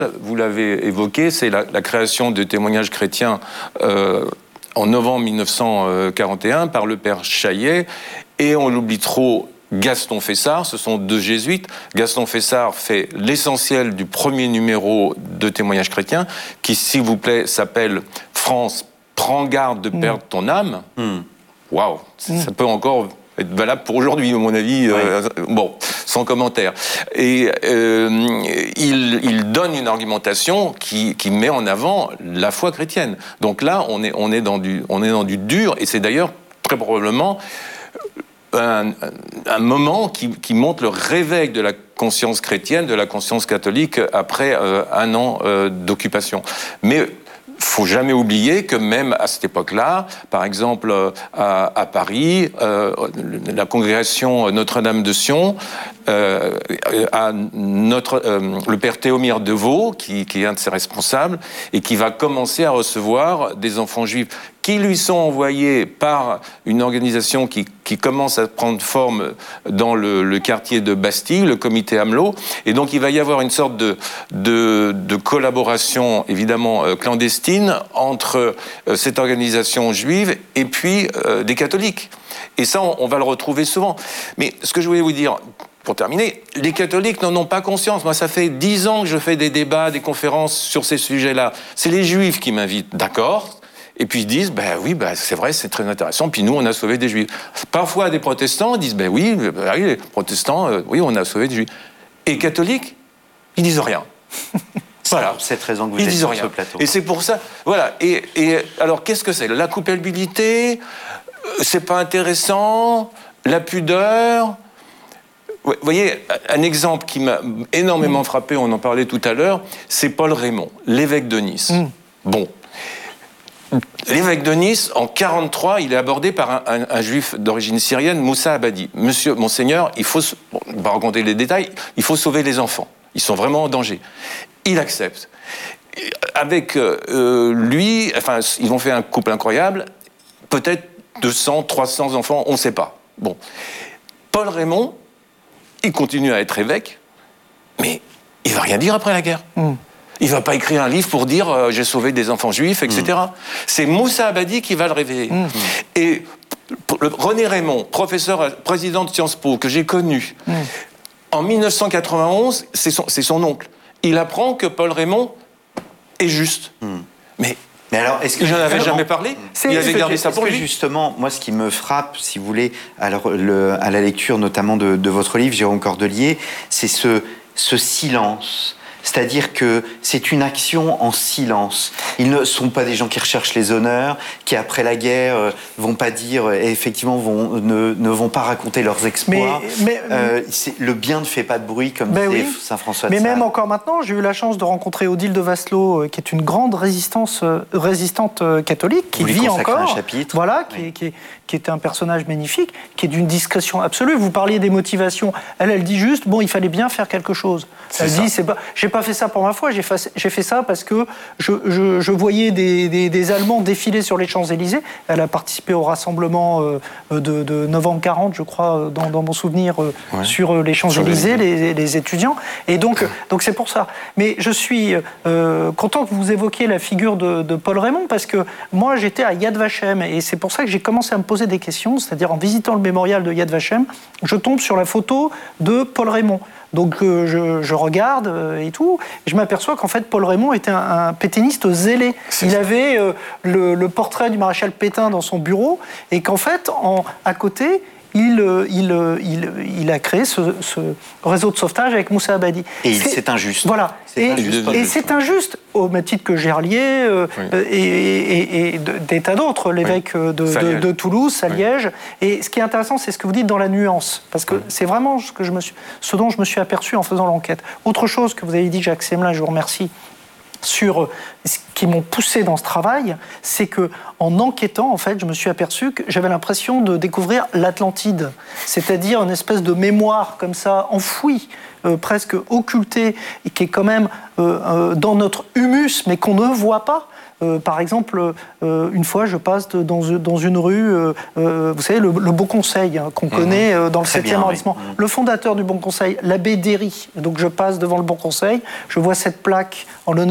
vous l'avez évoqué, c'est la création de témoignages chrétiens en novembre 1941 par le père Chaillet, et on l'oublie trop, Gaston Fessard, ce sont deux jésuites. Gaston Fessard fait l'essentiel du premier numéro de témoignages chrétiens, qui, s'il vous plaît, s'appelle « France, prends garde de perdre ton âme ». Waouh, ça peut encore être valable pour aujourd'hui, à mon avis. Bon, sans commentaire. Et il donne une argumentation qui met en avant la foi chrétienne. Donc là, on est dans du dur, et c'est d'ailleurs très probablement un moment qui montre le réveil de la conscience chrétienne, de la conscience catholique après un an d'occupation. Mais faut jamais oublier que même à cette époque-là, par exemple à Paris, la congrégation Notre-Dame de Sion, le père Théomire Deveau, qui est un de ses responsables, et qui va commencer à recevoir des enfants juifs qui lui sont envoyés par une organisation qui commence à prendre forme dans le quartier de Bastille, le comité Amelot. Et donc il va y avoir une sorte de collaboration évidemment clandestine entre cette organisation juive et puis des catholiques. Et ça, on va le retrouver souvent. Mais ce que je voulais vous dire, pour terminer, les catholiques n'en ont pas conscience. Moi, ça fait 10 ans que je fais des débats, des conférences sur ces sujets-là. C'est les juifs qui m'invitent, d'accord ? Et puis ils disent, oui, c'est vrai, c'est très intéressant, puis nous, on a sauvé des juifs. Parfois, des protestants disent, oui, les protestants, oui, on a sauvé des juifs. Et les catholiques, ils disent rien. Voilà. C'est cette raison que vous êtes sur ce plateau. Et c'est pour ça, voilà. Et alors, qu'est-ce que c'est ? La culpabilité, c'est pas intéressant, la pudeur. Vous voyez, un exemple qui m'a énormément frappé, on en parlait tout à l'heure, c'est Paul Raymond, l'évêque de Nice. Bon. L'évêque de Nice, en 1943, il est abordé par un juif d'origine syrienne, Moussa Abadi. Monseigneur, on va raconter les détails, il faut sauver les enfants. Ils sont vraiment en danger. Il accepte. Avec lui, ils vont faire un couple incroyable, peut-être 200, 300 enfants, on ne sait pas. Bon. Paul Raymond, il continue à être évêque, mais il ne va rien dire après la guerre. Il ne va pas écrire un livre pour dire j'ai sauvé des enfants juifs, etc. C'est Moussa Abadi qui va le révéler. Et René Raymond, président de Sciences Po, que j'ai connu, en 1991, c'est son oncle. Il apprend que Paul Raymond est juste. Mais alors, est-ce que j'en avais jamais parlé ? Il avait gardé ça pour lui. Justement, moi, ce qui me frappe, si vous voulez, alors, à la lecture notamment de votre livre, Jérôme Cordelier, c'est ce silence. C'est-à-dire que c'est une action en silence. Ils ne sont pas des gens qui recherchent les honneurs, qui après la guerre vont pas dire, et effectivement ne vont pas raconter leurs exploits. Le bien ne fait pas de bruit, comme disait saint François de Sales. Mais même encore maintenant, j'ai eu la chance de rencontrer Odile de Vasselot, qui est une grande résistante catholique, qui vit encore. Un chapitre. Voilà, qui est un personnage magnifique, qui est d'une discrétion absolue. Vous parliez des motivations. Elle dit juste, il fallait bien faire quelque chose. Elle dit, j'ai pas fait ça pour ma foi, j'ai fait ça parce que je voyais des Allemands défiler sur les Champs-Élysées. Elle a participé au rassemblement de novembre 40, je crois, dans mon souvenir, sur les Champs-Élysées, les étudiants. Et donc c'est pour ça. Mais je suis content que vous évoquiez la figure de Paul Raymond, parce que moi, j'étais à Yad Vashem, et c'est pour ça que j'ai commencé à me poser des questions, c'est-à-dire en visitant le mémorial de Yad Vashem, je tombe sur la photo de Paul Raymond. Donc je regarde et tout, et je m'aperçois qu'en fait Paul Raymond était un pétainiste zélé. Il avait le portrait du maréchal Pétain dans son bureau, et qu'en fait, à côté, il a créé ce réseau de sauvetage avec Moussa Abadi. Et c'est injuste. Voilà. Et c'est injuste, au même titre que Gerlier et des tas d'autres, l'évêque de Toulouse, Saliège. Et ce qui est intéressant, c'est ce que vous dites dans la nuance, parce que c'est vraiment ce dont je me suis aperçu en faisant l'enquête. Autre chose que vous avez dit, Jacques Semelin, je vous remercie, qui m'ont poussé dans ce travail, c'est que en enquêtant, en fait, je me suis aperçu que j'avais l'impression de découvrir l'Atlantide, c'est-à-dire une espèce de mémoire comme ça, enfouie, presque occultée, et qui est quand même dans notre humus, mais qu'on ne voit pas. Par exemple, une fois, je passe dans une rue, vous savez, le Bon Conseil, hein, qu'on connaît dans le 7e arrondissement. Oui. Le fondateur du Bon Conseil, l'abbé Derry. Donc je passe devant le Bon Conseil, je vois cette plaque en l'honneur